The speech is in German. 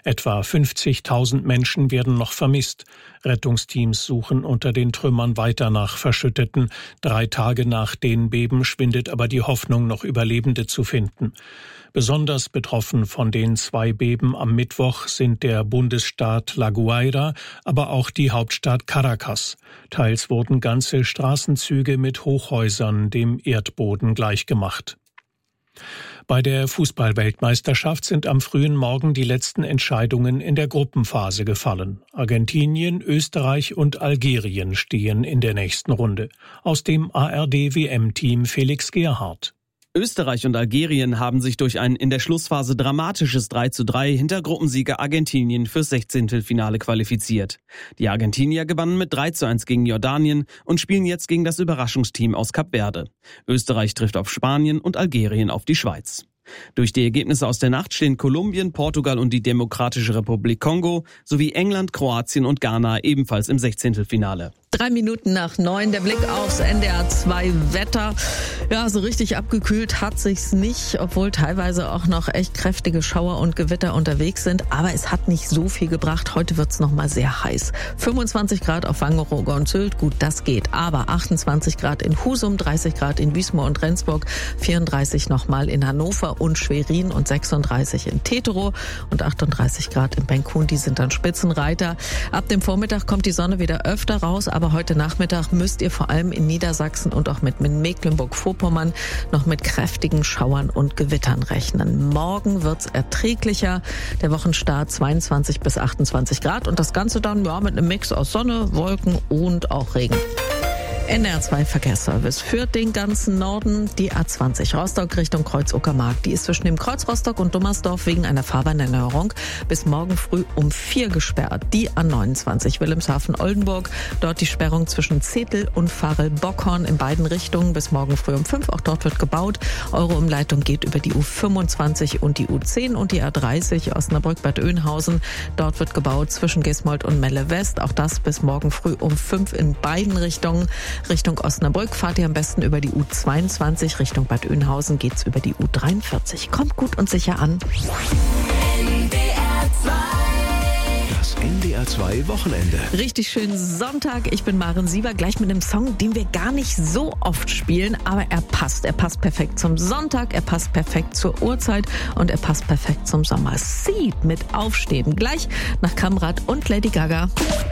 Etwa 50.000 Menschen werden noch vermisst. Rettungsteams suchen unter den Trümmern weiter nach Verschütteten. 3 Tage nach den Beben schwindet aber die Hoffnung, noch Überlebende zu finden. Besonders betroffen von den 2 Beben am Mittwoch sind der Bundesstaat La Guaira, aber auch die Hauptstadt Caracas. Teils wurden ganze Straßenzüge mit Hochhäusern dem Erdboden gleichgemacht. Bei der Fußball-Weltmeisterschaft sind am frühen Morgen die letzten Entscheidungen in der Gruppenphase gefallen. Argentinien, Österreich und Algerien stehen in der nächsten Runde. Aus dem ARD-WM-Team Felix Gerhardt. Österreich und Algerien haben sich durch ein in der Schlussphase dramatisches 3:3 hinter Gruppensieger Argentinien fürs 16. qualifiziert. Die Argentinier gewannen mit 3:1 gegen Jordanien und spielen jetzt gegen das Überraschungsteam aus Kap Verde. Österreich trifft auf Spanien und Algerien auf die Schweiz. Durch die Ergebnisse aus der Nacht stehen Kolumbien, Portugal und die Demokratische Republik Kongo sowie England, Kroatien und Ghana ebenfalls im 16. 3 Minuten nach 9, der Blick aufs NDR 2 Wetter. Ja, so richtig abgekühlt hat sich's nicht, obwohl teilweise auch noch echt kräftige Schauer und Gewitter unterwegs sind. Aber es hat nicht so viel gebracht. Heute wird's noch mal sehr heiß. 25 Grad auf Wangerooge und Sylt, gut, das geht. Aber 28 Grad in Husum, 30 Grad in Wismar und Rendsburg, 34 nochmal in Hannover und Schwerin und 36 in Teterow und 38 Grad in Benkun. Die sind dann Spitzenreiter. Ab dem Vormittag kommt die Sonne wieder öfter raus, aber heute Nachmittag müsst ihr vor allem in Niedersachsen und auch mit Mecklenburg-Vorpommern noch mit kräftigen Schauern und Gewittern rechnen. Morgen wird's erträglicher. Der Wochenstart 22 bis 28 Grad und das Ganze dann mit einem Mix aus Sonne, Wolken und auch Regen. NDR 2 Verkehrsservice führt den ganzen Norden. Die A20 Rostock Richtung Kreuz Uckermark. Die ist zwischen dem Kreuz Rostock und Dummersdorf wegen einer Fahrbahnerneuerung bis morgen früh um 4 gesperrt. Die A29 Wilhelmshaven-Oldenburg. Dort die Sperrung zwischen Zetel und Varel-Bockhorn in beiden Richtungen bis morgen früh um 5. Auch dort wird gebaut. Eure Umleitung geht über die U25 und die U10 und die A30 Osnabrück-Bad Oeynhausen. Dort wird gebaut zwischen Gesmold und Melle West. Auch das bis morgen früh um 5 in beiden Richtungen. Richtung Osnabrück fahrt ihr am besten über die U22. Richtung Bad Oeynhausen geht's über die U43. Kommt gut und sicher an. Das NDR 2 Wochenende. Richtig schönen Sonntag. Ich bin Maren Sieber, gleich mit einem Song, den wir gar nicht so oft spielen, aber er passt. Er passt perfekt zum Sonntag, er passt perfekt zur Uhrzeit und er passt perfekt zum Sommer. Seed mit Aufstehen. Gleich nach Kamrat und Lady Gaga.